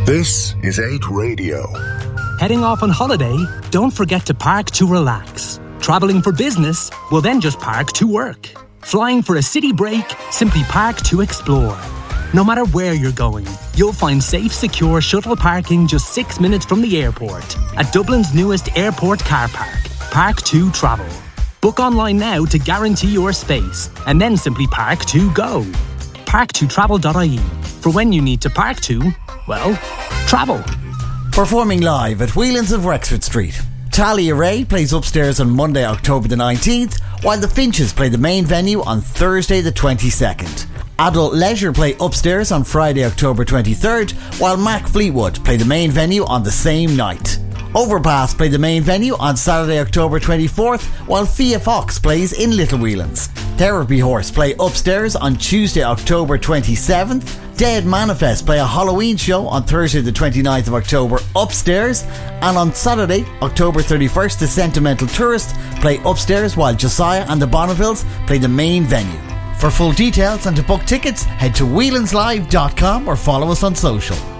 This is 8 Radio. Heading off on holiday? Don't forget to park to relax. Travelling for business? Well, then just park to work. Flying for a city break? Simply park to explore. No matter where you're going, you'll find safe, secure shuttle parking just 6 minutes from the airport at Dublin's newest airport car park, Park2 Travel. Book online now to guarantee your space, and then simply park to go. Park2travel.ie. For when you need to park to, well, travel. Performing live at Whelan's of Wexford Street. Talia Ray plays upstairs on Monday, October the 19th, while the Finches play the main venue on Thursday the 22nd. Adult Leisure play upstairs on Friday, October 23rd, while Mac Fleetwood play the main venue on the same night. Overpass play the main venue on Saturday, October 24th, while Fia Fox plays in Little Whelan's. Therapy Horse play upstairs on Tuesday, October 27th. Dead Manifest play a Halloween show on Thursday the 29th of October upstairs, and on Saturday, October 31st, the Sentimental Tourist play upstairs, while Josiah and the Bonnevilles play the main venue. For full details and to book tickets, head to whelanslive.com or follow us on social.